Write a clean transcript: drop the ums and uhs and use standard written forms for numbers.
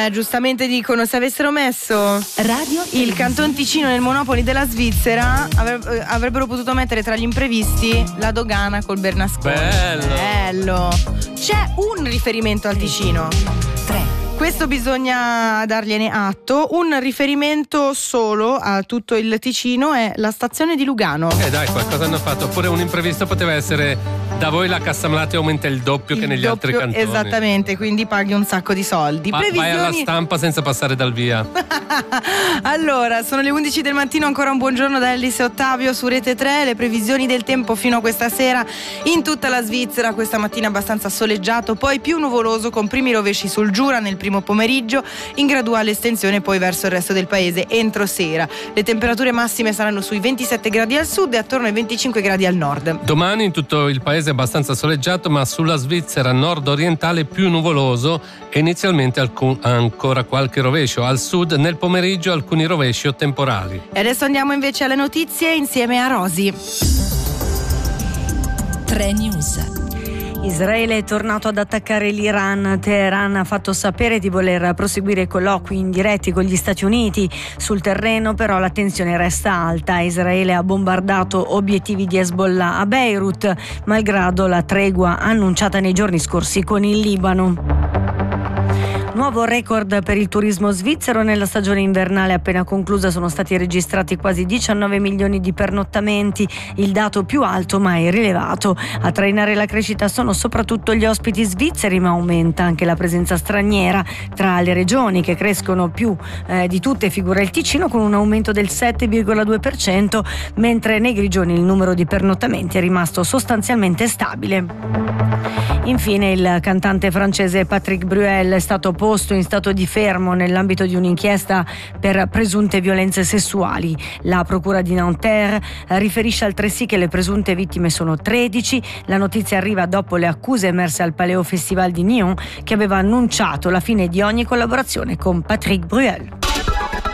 Giustamente dicono, se avessero messo il Canton Ticino nel Monopoli della Svizzera avrebbero potuto mettere tra gli imprevisti la dogana col Bernasconi. Bello. C'è un riferimento al Ticino. 3. Questo bisogna dargliene atto. Un riferimento solo a tutto il Ticino è la stazione di Lugano. Dai, qualcosa hanno fatto. Oppure un imprevisto poteva essere: da voi la cassa malati aumenta il doppio che negli altri cantoni. Esattamente, quindi paghi un sacco di soldi. Vai alla stampa senza passare dal via. Allora, sono le 11 del mattino, ancora un buongiorno da Ellis e Ottavio su Rete 3. Le previsioni del tempo fino a questa sera in tutta la Svizzera. Questa mattina abbastanza soleggiato, poi più nuvoloso con primi rovesci sul Giura nel primo pomeriggio, in graduale estensione poi verso il resto del paese entro sera. Le temperature massime saranno sui 27 gradi al sud e attorno ai 25 gradi al nord. Domani in tutto il paese abbastanza soleggiato, ma sulla Svizzera nord-orientale più nuvoloso e inizialmente ancora qualche rovescio. Al sud nel pomeriggio alcuni rovesci o temporali. E adesso andiamo invece alle notizie insieme a Rosi. 3 News. Israele è tornato ad attaccare l'Iran. Teheran ha fatto sapere di voler proseguire colloqui indiretti con gli Stati Uniti. Sul terreno però la tensione resta alta. Israele ha bombardato obiettivi di Hezbollah a Beirut, malgrado la tregua annunciata nei giorni scorsi con il Libano. Nuovo record per il turismo svizzero. Nella stagione invernale appena conclusa sono stati registrati quasi 19 milioni di pernottamenti, il dato più alto mai rilevato. A trainare la crescita sono soprattutto gli ospiti svizzeri, ma aumenta anche la presenza straniera. Tra le regioni che crescono più di tutte figura il Ticino con un aumento del 7,2%, mentre nei Grigioni il numero di pernottamenti è rimasto sostanzialmente stabile. Infine il cantante francese Patrick Bruel è stato posto in stato di fermo nell'ambito di un'inchiesta per presunte violenze sessuali. La procura di Nanterre riferisce altresì che le presunte vittime sono 13. La notizia arriva dopo le accuse emerse al Palais Festival di Nyon, che aveva annunciato la fine di ogni collaborazione con Patrick Bruel.